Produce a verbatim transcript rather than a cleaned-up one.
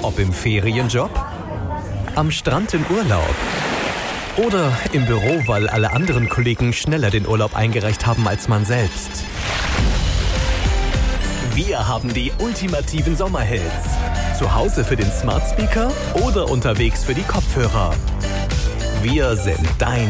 Ob im Ferienjob, am Strand im Urlaub oder im Büro, weil alle anderen Kollegen schneller den Urlaub eingereicht haben als man selbst. Wir haben die ultimativen Sommerhits. Zu Hause für den Smart Speaker oder unterwegs für die Kopfhörer. Wir sind dein